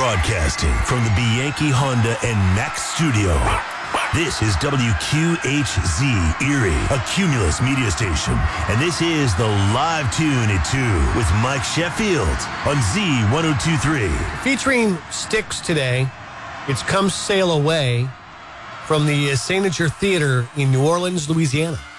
Broadcasting from the Bianchi Honda and Mack studio. This is WQHZ Erie, a Cumulus media station. And this is the Live Tune at 2 with Mike Sheffield on Z1023. Featuring Styx today, it's Come Sail Away from the St. Nature Theater in New Orleans, Louisiana.